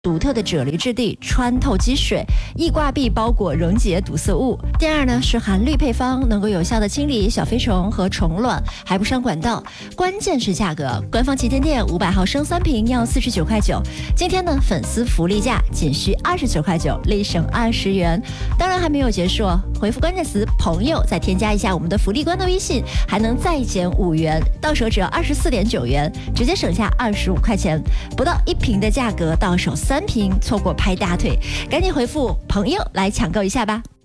独特的啫喱质地穿透积水，易挂壁包裹溶解堵塞物。第二呢是含氯配方，能够有效的清理小飞虫和虫卵，还不伤管道。关键是价格，官方旗舰店500毫升3瓶要49.9块，今天呢粉丝福利价仅需29.9块，立省20元。当然还没有结束哦，回复关键词朋友，再添加一下我们的福利官的微信，还能再减5元，到手只要24.9元，直接省下25块钱，不到1瓶的价格到手3瓶，错过拍大腿，赶紧回复朋友来抢购一下吧。